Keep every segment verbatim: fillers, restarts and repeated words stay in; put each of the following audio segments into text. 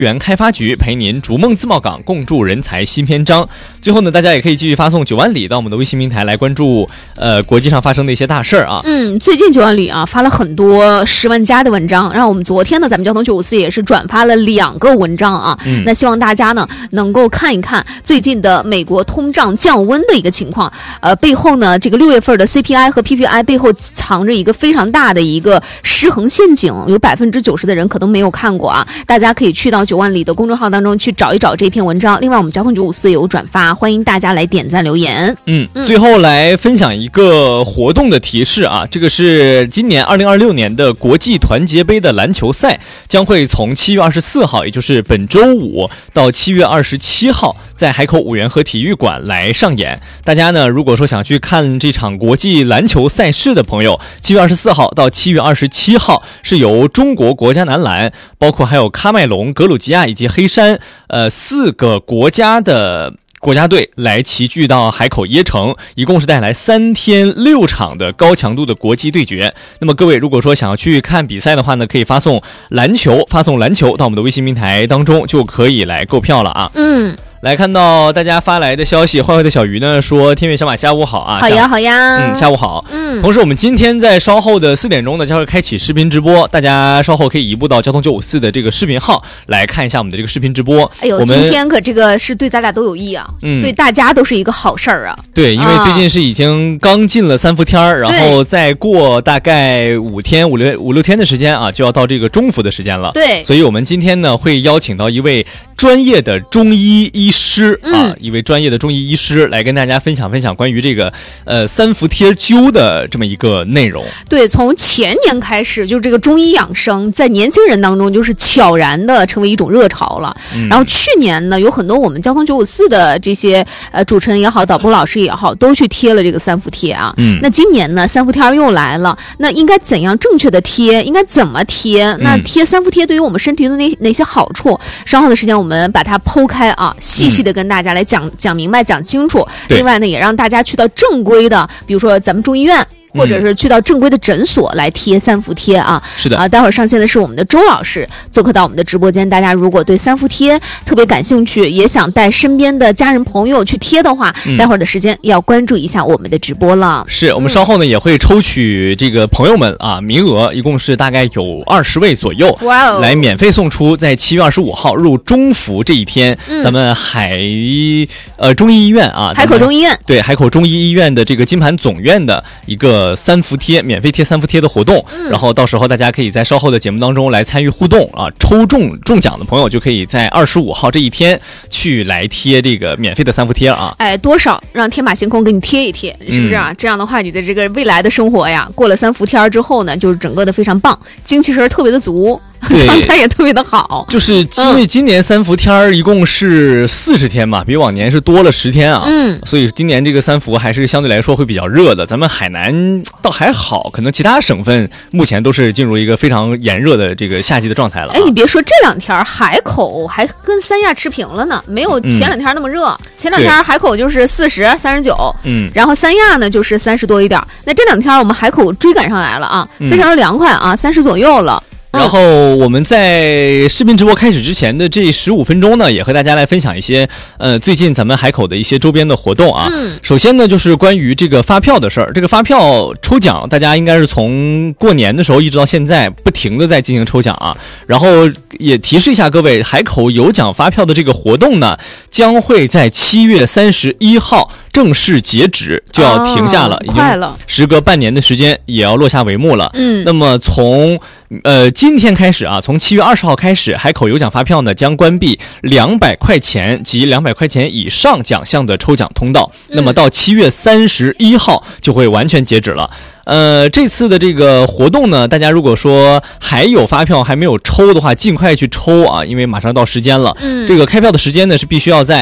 园开发局陪您逐梦自贸港，共筑人才新篇章。最后呢，大家也可以继续发送九万里到我们的微信平台来关注呃国际上发生的一些大事儿啊。 嗯，最近九万里啊发了很多十万加的文章，然后我们昨天呢，咱们交通九五四也是转发了两个文章啊。嗯，那希望大家呢能够看一看最近的美国通胀降温的一个情况。呃，背后呢，这个六月份的 C P I 和 P P I 背后藏着一个非常大的一个失衡陷阱，有百分之九十的人可能没有看过啊。大家可以去到九万里的公众号当中去找一找这篇文章。另外，我们交通九五四也有转发，欢迎大家来点赞留言。 嗯，最后来分享一个活动的提示啊，这个是今年二零二六年的国际团结杯的篮球赛，将会从七月二十四号，也就是本周五到七月二十七号，在海口五缘河体育馆来上演。大家呢，如果说想去看这场国际篮球赛事的朋友，七月二十四号到七月二十七号是由中国国家男篮，包括还有喀麦隆、格鲁吉亚以及黑山，呃，四个国家的国家队来齐聚到海口椰城，一共是带来三天六场的高强度的国际对决。那么各位如果说想要去看比赛的话呢，可以发送篮球，发送篮球到我们的微信平台当中，就可以来购票了啊。 嗯。 来看到大家发来的消息，坏坏的小鱼呢说：“天悦小马下午好啊！” 好呀，好呀， 嗯，下午好。 嗯， 同时我们今天在稍后的四点钟呢，将会开启视频直播，大家稍后可以移步到交通九五四的这个视频号来看一下我们的这个视频直播。 哎呦， 我们今天可这个是对咱俩都有益啊，嗯，对大家都是一个好事儿啊。 对，因为最近是已经刚进了三伏天儿，然后再过大概五天、五六五六天的时间啊，就要到这个中伏的时间了。 对， 所以我们今天呢会邀请到一位专业的中医医师啊。嗯一位专业的中医医师来跟大家分享分享关于这个呃三伏贴灸的这么一个内容。 对，从前年开始，就这个中医养生在年轻人当中就是悄然的成为一种热潮了。嗯、然后去年呢，有很多我们交通九五四的这些呃主持人也好，导播老师也好，都去贴了这个三伏贴啊。嗯，那今年呢，三伏天又来了，那应该怎样正确的贴？应该怎么贴？那贴三伏贴对于我们身体的哪哪些好处？稍后的时间我们把它剖开啊，细细的跟大家来讲讲明白、讲清楚。另外呢，也让大家去到正规的，比如说咱们中医院。或者是去到正规的诊所来贴三伏贴啊。 是的啊， 待会儿上线的是我们的周老师做客到我们的直播间。大家如果对三伏贴特别感兴趣，也想带身边的家人朋友去贴的话，嗯、待会儿的时间要关注一下我们的直播了。 是我们稍后呢、嗯、也会抽取这个朋友们啊名额，一共是大概有二十位左右，哇哦，来免费送出在七月二十五号入中伏这一天，嗯、咱们海呃中医医院啊， 海口中医院对海口中医医院的这个金盘总院的一个。三伏贴免费贴三伏贴的活动、嗯、然后到时候大家可以在稍后的节目当中来参与互动啊，抽中中奖的朋友就可以在二十五号这一天去来贴这个免费的三伏贴啊。 哎，多少让天马行空给你贴一贴，是不是啊、嗯、这样的话你的这个未来的生活呀，过了三伏天之后呢，就是整个的非常棒，精气神特别的足，状态也特别的好。 就是因为今年三伏天一共是四十天嘛，比往年是多了十天啊。嗯，所以今年这个三伏还是相对来说会比较热的。咱们海南倒还好，可能其他省份目前都是进入一个非常炎热的这个夏季的状态了、啊。 哎，你别说，这两天海口还跟三亚持平了呢，没有前两天那么热。嗯、前两天海口就是四十、三十九，嗯，然后三亚呢就是三十多一点。那这两天我们海口追赶上来了啊，非常的凉快啊，三十左右了。 然后我们在视频直播开始之前的这十五分钟呢，也和大家来分享一些呃最近咱们海口的一些周边的活动啊。嗯，首先呢就是关于这个发票的事儿，这个发票抽奖，大家应该是从过年的时候一直到现在不停的在进行抽奖啊。然后也提示一下各位，海口有奖发票的这个活动呢，将会在七月三十一号正式截止，就要停下了， 哦、快了， 时隔半年的时间也要落下帷幕了。嗯，那么从呃，今天开始啊，从七月二十号开始，海口有奖发票呢将关闭两百块钱及两百块钱以上奖项的抽奖通道。嗯、那么到七月三十一号就会完全截止了。呃，这次的这个活动呢，大家如果说还有发票还没有抽的话，尽快去抽啊，因为马上到时间了。嗯，这个开票的时间呢是必须要在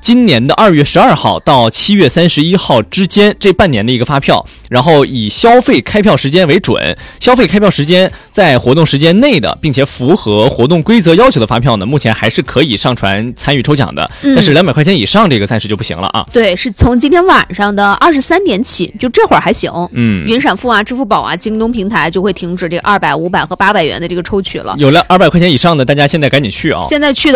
今年的二月十二号到七月三十一号之间这半年的一个发票，然后以消费开票时间为准，消费开票时间在活动时间内的，并且符合活动规则要求的发票呢，目前还是可以上传参与抽奖的， 嗯、 但是两百块钱以上这个暂时就不行了啊。 对，是从今天晚上的二十三点起，就这会儿还行。 嗯， 云闪付啊、支付宝啊、京东平台就会停止这个二百、五百和八百元的这个抽取了。 有了二百块钱以上的，大家现在赶紧去啊！ 现在去的。